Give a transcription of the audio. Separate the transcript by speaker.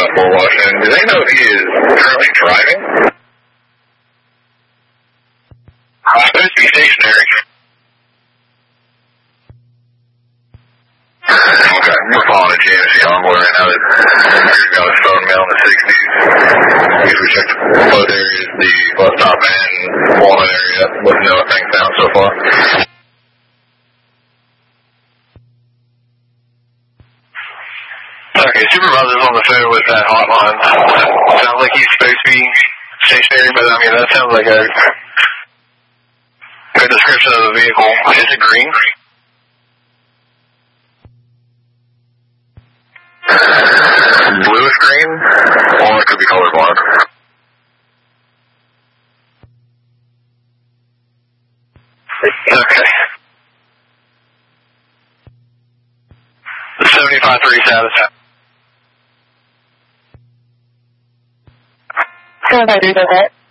Speaker 1: Fort Washington. Do they know if he is currently driving? Supposed to be stationary. Okay, we're following a GMC Envoy right now. He's got his phone mail in the 60s. I guess we checked both areas, the bus stop and Walnut area. Let me know what things down so far. Okay, supervisor's on the phone with that hotline. Sounds like he's supposed to be stationary, but I mean, that sounds like a good description of the vehicle. Is it green? Bluish green, or it could be colorblind. Okay. The 75-3 status.
Speaker 2: 75-3, go ahead.